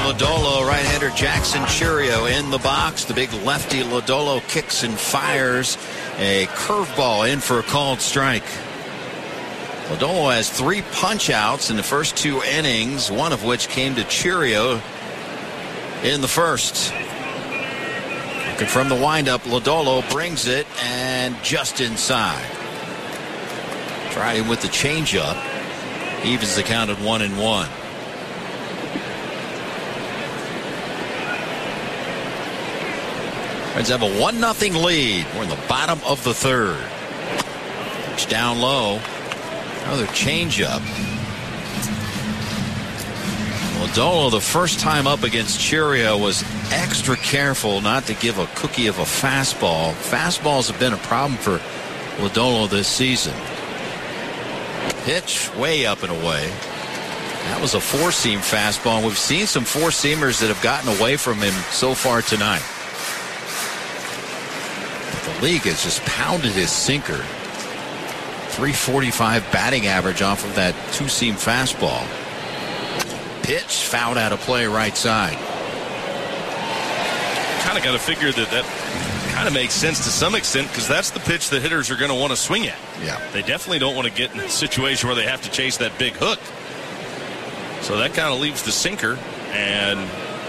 Lodolo. Right-hander Jackson Chourio in the box. The big lefty Lodolo kicks and fires a curveball in for a called strike. Lodolo has 3 punch-outs in the first 2 innings, one of which came to Chourio in the first. Looking from the windup, Lodolo brings it and just inside. Tried him with the changeup. Evens the count at 1-1. Reds have a 1-0 lead. We're in the bottom of the third. Pitch down low. Another changeup. Lodolo, the first time up against Chourio, was extra careful not to give a cookie of a fastball. Fastballs have been a problem for Lodolo this season. Pitch way up and away. That was a 4-seam fastball. We've seen some 4-seamers that have gotten away from him so far tonight. But the league has just pounded his sinker. .345 batting average off of that 2-seam fastball. Pitch fouled out of play right side. Kind of got to figure that kind of makes sense to some extent, because that's the pitch that hitters are going to want to swing at. Yeah. They definitely don't want to get in a situation where they have to chase that big hook. So that kind of leaves the sinker, and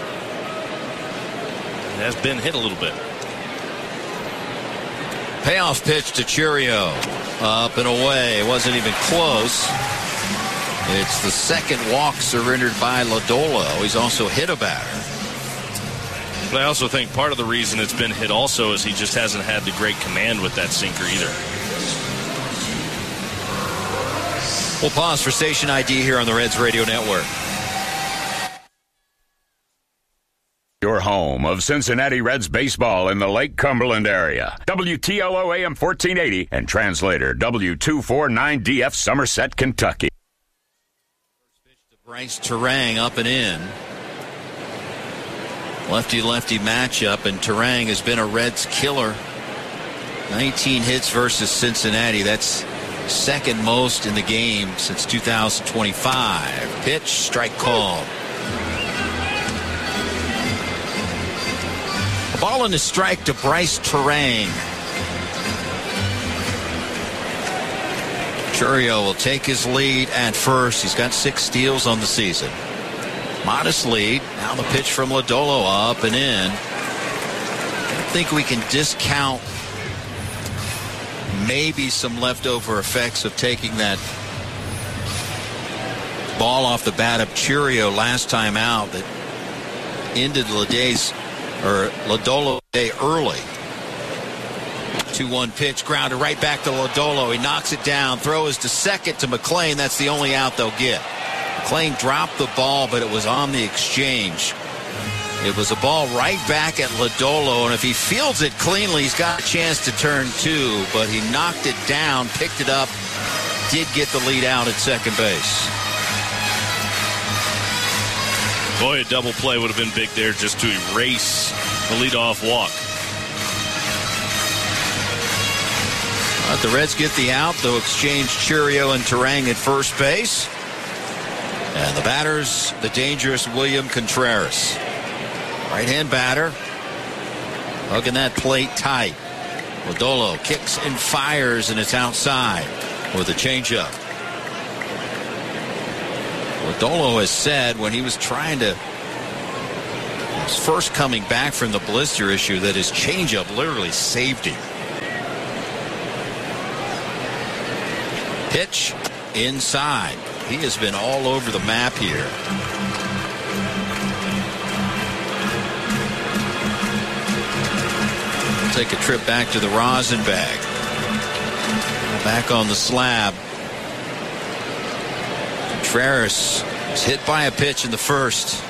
it has been hit a little bit. Payoff pitch to Chourio. Up and away. It wasn't even close. It's the second walk surrendered by Lodolo. He's also hit a batter. But I also think part of the reason it's been hit also is he just hasn't had the great command with that sinker either. We'll pause for station ID here on the Reds Radio Network. Your home of Cincinnati Reds baseball in the Lake Cumberland area. WTLO AM 1480 and translator W249DF Somerset, Kentucky. First pitch to Bryce Turang, up and in. Lefty-lefty matchup, and Turang has been a Reds killer. 19 hits versus Cincinnati. That's second most in the game since 2025. Pitch, strike called. A ball and a strike to Bryce Turang. Chourio will take his lead at first. He's got 6 steals on the season. Modest lead. Now the pitch from Lodolo, up and in. I don't think we can discount maybe some leftover effects of taking that ball off the bat of Chourio last time out that ended Lodolo's day early. 2-1 pitch, grounded right back to Lodolo. He knocks it down. Throw is to second to McLean. That's the only out they'll get. McLean dropped the ball, but it was on the exchange. It was a ball right back at Lodolo, and if he fields it cleanly, he's got a chance to turn 2, but he knocked it down, picked it up, did get the lead out at second base. Boy, a double play would have been big there just to erase the leadoff walk. But the Reds get the out. They'll exchange Chourio and Turang at first base. And the batters, the dangerous William Contreras. Right-hand batter. Hugging that plate tight. Lodolo kicks and fires, and it's outside with a changeup. Lodolo has said when he was first coming back from the blister issue that his changeup literally saved him. Pitch inside. He has been all over the map here. We'll take a trip back to the rosin bag. Back on the slab. Contreras is hit by a pitch in the first.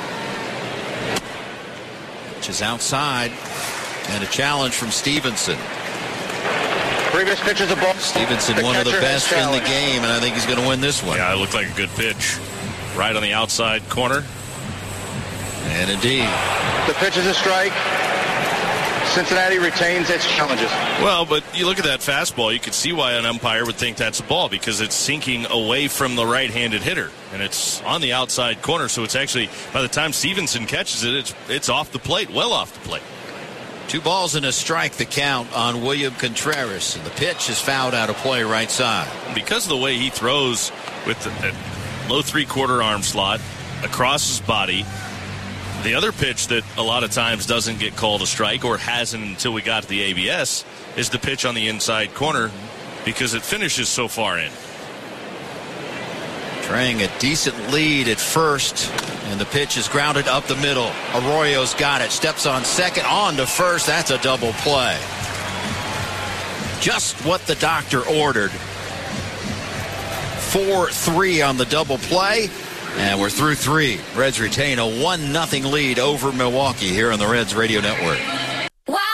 Pitch is outside. And a challenge from Stevenson. Previous pitch is a ball. Stevenson, one of the best in the game, and I think he's going to win this one. Yeah, it looked like a good pitch. Right on the outside corner. And indeed. The pitch is a strike. Cincinnati retains its challenges. Well, but you look at that fastball, you can see why an umpire would think that's a ball, because it's sinking away from the right-handed hitter, and it's on the outside corner, so it's actually, by the time Stevenson catches it, it's off the plate, well off the plate. 2 balls and a strike, the count on William Contreras. And the pitch is fouled out of play right side. Because of the way he throws with the low 3/4 arm slot across his body, the other pitch that a lot of times doesn't get called a strike, or hasn't until we got to the ABS, is the pitch on the inside corner, because it finishes so far in. Trying a decent lead at first, and the pitch is grounded up the middle. Arroyo's got it, steps on second, on to first. That's a double play. Just what the doctor ordered. 4-3 on the double play, and we're through 3. Reds retain a 1-0 lead over Milwaukee here on the Reds Radio Network.